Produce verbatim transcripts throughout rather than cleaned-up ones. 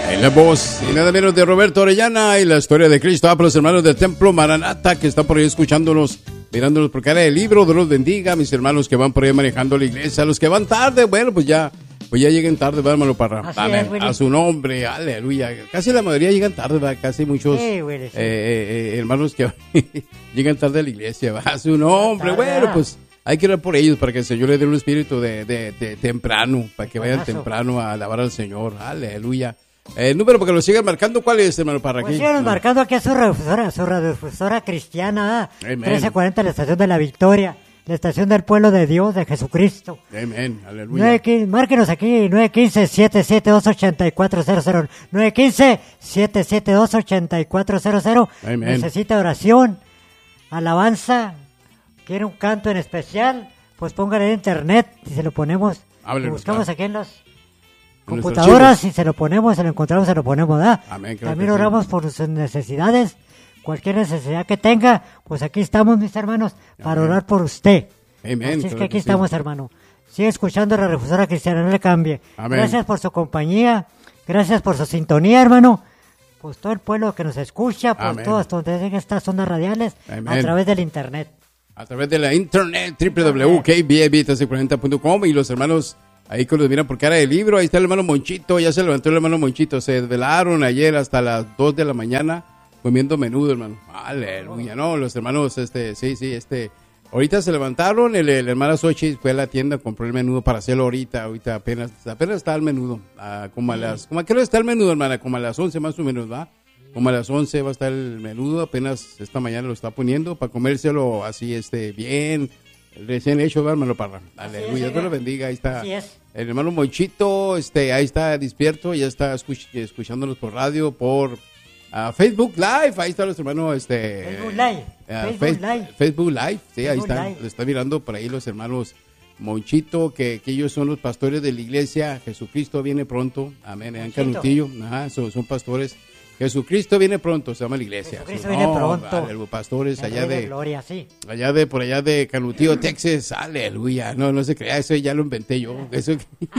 En la voz y nada menos de Roberto Orellana y la historia de Cristo. Ah, para los hermanos del Templo Maranata que están por ahí escuchándonos, mirándonos por cara del libro. Dios los bendiga, mis hermanos que van por ahí manejando la iglesia. Los que van tarde, bueno, pues ya, pues ya lleguen tarde, ¿verdad, hermano Parra? Amén. Es, a su nombre, aleluya. Casi la mayoría llegan tarde, ¿verdad? Casi muchos sí, bueno, sí. eh, eh, hermanos que llegan tarde a la iglesia, ¿verdad? A su nombre, bueno, pues hay que orar por ellos para que el Señor les dé un espíritu de, de, de temprano, para que vayan temprano a alabar al Señor, aleluya. El número para que lo sigan marcando, ¿cuál es, hermano Parra? Pues sigan marcando aquí a su radiodifusora, su radiodifusora cristiana, trece cuarenta, la estación de la Victoria, la estación del pueblo de Dios, de Jesucristo. Amén, aleluya. nueve quince, márquenos aquí, nueve uno cinco, siete siete dos, ocho cuatro cero cero, nueve uno cinco, siete siete dos, ocho cuatro cero cero. Amén. Necesita oración, alabanza, quiere un canto en especial, pues póngale en internet y se lo ponemos, lo buscamos claro. aquí en los computadoras y se lo ponemos, se lo encontramos, se lo ponemos, ¿verdad? Amén, claro. También oramos sí. por sus necesidades, cualquier necesidad que tenga, pues aquí estamos, mis hermanos, para Amén. Orar por usted. Amén. Así es que aquí que estamos, sí. hermano. Sigue escuchando la Refusora Cristiana, no le cambie. Amén. Gracias por su compañía, gracias por su sintonía, hermano. Pues todo el pueblo que nos escucha, pues Amén. Todas donde estén estas ondas radiales, Amén. A través del internet. A través de la internet, doble u doble u doble u punto k b a b trece cuarenta punto com y los hermanos ahí que los miran por cara del libro, ahí está el hermano Monchito, ya se levantó el hermano Monchito, se desvelaron ayer hasta las dos de la mañana comiendo menudo, hermano. Aleluya, no, los hermanos, este, sí, sí, este, ahorita se levantaron, el, el hermano Xochitl fue a la tienda, compró el menudo para hacerlo ahorita, ahorita apenas, apenas está el menudo, ah, como a las, como a qué hora está el menudo, hermana, como a las once más o menos, ¿va? Como a las once va a estar el menudo, apenas esta mañana lo está poniendo para comérselo así, este, bien, recién hecho, hermano Parra. Aleluya, Dios lo bendiga, ahí está. Así es. El hermano Monchito, este, ahí está despierto, ya está escuch- escuchándonos por radio, por uh, Facebook Live, ahí está nuestro hermano, este... Facebook Live, uh, Facebook, face- Live. Facebook Live, sí, Facebook ahí está, Live. lo está mirando por ahí los hermanos Monchito, que, que ellos son los pastores de la iglesia, Jesucristo viene pronto, amén, en Canutillo, ajá, son, son pastores. Jesucristo viene pronto, se llama la iglesia. Jesucristo viene no, pronto. Vale, los pastores allá de, de gloria, sí. allá de por allá de Canutillo, Texas. Aleluya. No, no se crea, eso ya lo inventé yo. Eso.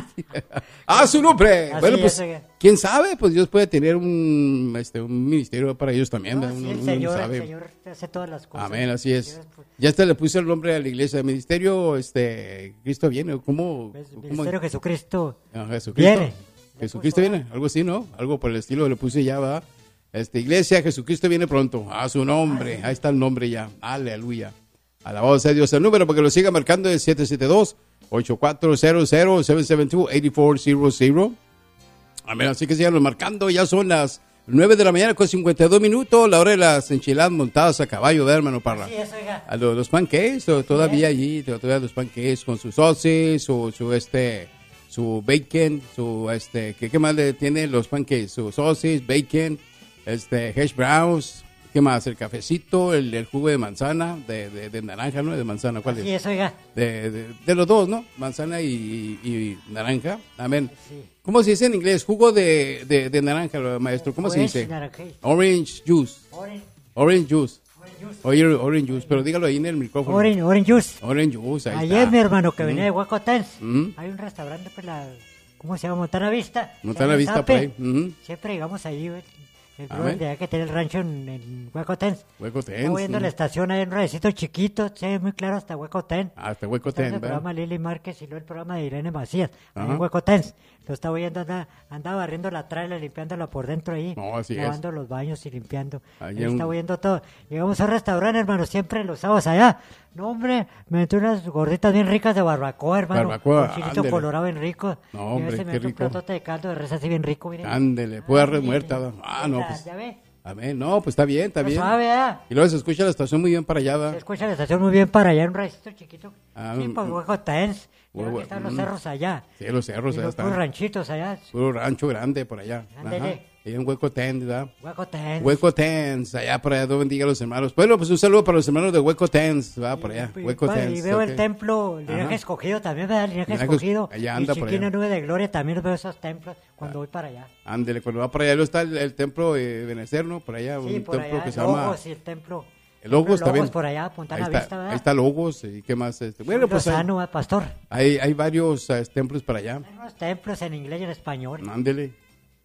¡Ah, su nombre! Así bueno, pues, es, quién sabe, pues Dios puede tener un este un ministerio para ellos también. No, uno, sí, el, uno Señor, sabe. el Señor hace todas las cosas. Amén, así es. Ya hasta le puse el nombre a la iglesia de ministerio, este, Cristo viene. ¿Cómo? ¿cómo? Ministerio Jesucristo. Ah, Jesucristo. Viene. Jesucristo viene, algo así, ¿no? Algo por el estilo le puse ya, va. Esta iglesia, Jesucristo viene pronto, a su nombre, ahí está el nombre ya, aleluya, alabado sea Dios. El número porque lo siga marcando es siete siete dos, ocho cuatro cero cero, siete siete dos, ocho cuatro cero cero, amén, así que síganlo marcando, ya son las nueve de la mañana con cincuenta y dos minutos, la hora de las enchiladas montadas a caballo, ¿verdad, hermano Parra? Sí, eso, oiga. A los, los pancakes, todavía allí, todavía los pancakes con sus sauces, su, su este... su bacon, su este, ¿qué, qué más le tiene los pancakes? Su sausage, bacon, este, hash browns, ¿qué más? El cafecito, el, el jugo de manzana, de, de, de naranja, ¿no? De manzana, ¿cuál Así es? es, oiga. De, de, de los dos, ¿no? Manzana y, y, y naranja, amén. Sí. ¿Cómo se dice en inglés? Jugo de, de, de naranja, maestro, ¿cómo Orange se dice? naranja. Orange juice. Orange, Orange juice. orange juice. Oye, orange juice, pero dígalo ahí en el micrófono. Orange, orange juice. Orange juice, ahí Ayer está. mi hermano que Mm. venía de Huacotens, Mm. hay un restaurante por la, ¿cómo se llama? Montana Vista. Montana en Vista Zape. por ahí. Mm. Siempre llegamos ahí, güey. El Amén. brother de allá que tiene el rancho en, en Huacotens. Hueco Ten. Estaba viendo mm. la estación ahí en un radicito chiquito, se ve muy claro hasta Huacotens. Hasta Hueco Está Ten, el ¿verdad? programa Lili Márquez y luego el programa de Irene Macías, ahí Ajá. en Huacotens. Lo estaba viendo, andaba, andaba barriendo la trailer, limpiándola por dentro ahí. No, así es. lavando los baños y limpiando. Ahí Ahí un- estaba viendo todo. Llegamos a un restaurante, hermano, siempre los sábados allá. No, hombre, me metí unas gorditas bien ricas de barbacoa, hermano. Barbacoa, Con chilito ándele. colorado bien rico. No, Y a hombre, veces me qué meto un rico. platote de caldo de res así bien rico, miren. Ándele, puede Ah, remuerta. mire. Ah, no, Ya, pues. ya ve. Amén. No, pues está bien, está Está bien. suave, ¿ah? Y luego se escucha la estación muy bien para allá, Se ¿verdad? escucha la estación muy bien para allá, en un radicito chiquito. Ah, sí, mm, por mm. Huacotens. Y Hue- aquí hue- están los mm. cerros allá. Sí, los cerros, Y allá los puros están. ranchitos allá. Puro rancho grande por allá. Ándele. Ajá. Y un Hueco Ten, ¿verdad? Huacotens. Hueco Tens, allá por allá, Dios bendiga a los hermanos. Bueno, pues un saludo para los hermanos de Hueco Tens, va por allá, Y, Hueco pa- Tens. y veo ok. el templo, el linaje Ajá. escogido también, ¿verdad? El linaje Linaje escogido. allá anda y por Chiquina allá. Nube de Gloria, también veo esos templos cuando voy para allá. Ándele, cuando va por allá, luego está el, el templo de Benecer, ¿no? Por allá, Sí, un por templo allá, que se el llama... Logos y el templo. El Logos Templo también. Logos por allá, Ahí Puntana está, Vista, ¿verdad? ahí está Logos, y qué más. Este. Bueno, pues hay, Lozano, ¿verdad, pastor? hay, hay varios eh, templos para allá. Hay unos templos en inglés y en español. Ándele.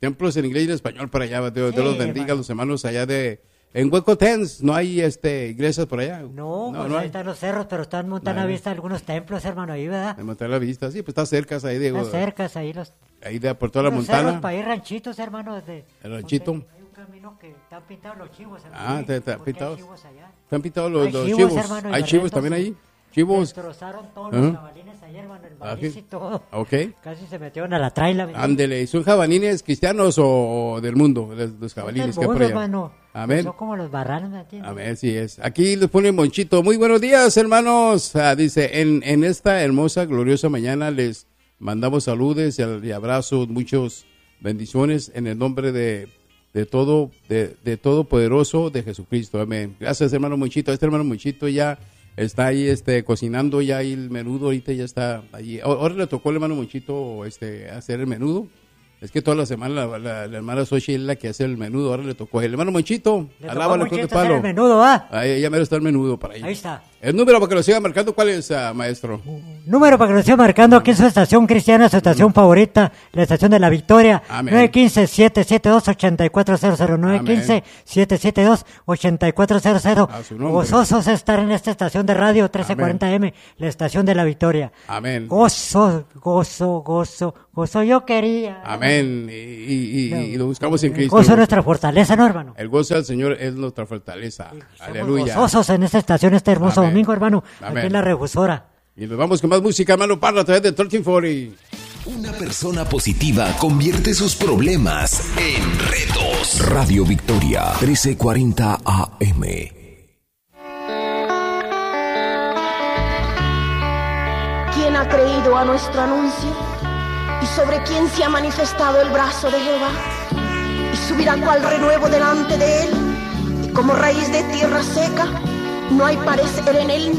templos en inglés y en español por allá. Dios, Sí, Dios los bendiga, hermano. los hermanos allá de... En Hueco Tens, ¿no hay este, iglesias por allá? No, no, pues no ahí hay. están los cerros, pero están montando a Vale. vista algunos templos, hermano, ahí, ¿verdad? De montar la vista, sí, pues está cerca ahí de... Están cercas ahí los... Ahí de por toda la los cerros montana. para ir ranchitos, hermano. De, El ranchito. donde Hay un camino que están pintados los chivos, hermano. Ah, te- te- porque hay pintados. chivos allá. ¿Están pintados los, Hay los chivos, chivos? hermano, y ¿Hay los chivos retos, también sí. ahí? Chivos. Destrozaron todos Ajá. los jabalines ayer, hermano, el Ah, maíz sí. y todo. Ok. Casi se metieron a la traila. ¿verdad? Ándele, ¿son jabalines cristianos o, o del mundo? Los, los jabalines Del que hay por mundo, allá. hermano. Amén. Son como los barranos, ¿me entiendes? Amén, sí es. Aquí les pone Monchito. Muy buenos días, hermanos. Ah, dice, en, en esta hermosa, gloriosa mañana les mandamos saludos y, al- y abrazos, muchos bendiciones en el nombre de, de todo, de, de Todopoderoso de Jesucristo. Amén. Gracias, hermano Monchito. Este hermano Monchito ya está ahí este, cocinando ya ahí el menudo. Ahorita ya está allí. A- Ahora le tocó al hermano Monchito este, hacer el menudo. Es que toda la semana la, la, la hermana Xochitl es la que hace el menudo. Ahora le tocó a él. Hermano Monchito, Le tocó alábalo a con el Monchito hacer palo. el menudo, ¿va? Ahí ya mero está el menudo para ahí. Ahí está. El número para que lo siga marcando, ¿cuál es, ah, maestro? Número para que lo siga marcando aquí en su estación cristiana, su estación favorita, la estación de la Victoria. Amén. nueve uno cinco, siete siete dos, ocho cuatro cero cero. nueve uno cinco, siete siete dos, ocho cuatro cero cero. A su nombre. Gozosos estar en esta estación de radio trece cuarenta eme, la estación de la Victoria. Amén. Gozo, gozo, gozo, gozo yo quería. Amén. Y, y- y- y lo buscamos en El Cristo. gozo es nuestra fortaleza, ¿no, hermano? El gozo del Señor es nuestra fortaleza. Somos Aleluya. gozosos en esta estación este hermoso Amén. domingo, hermano, Amén. aquí en la Refusora. Y nos vamos con más música, hermano Parra, a través de trece cuarenta. Una persona positiva convierte sus problemas en retos. Radio Victoria, trece cuarenta A M. ¿Quién ha creído a nuestro anuncio? ¿Y sobre quién se ha manifestado el brazo de Jehová? Y subirá cual renuevo delante de él, y como raíz de tierra seca, no hay parecer en él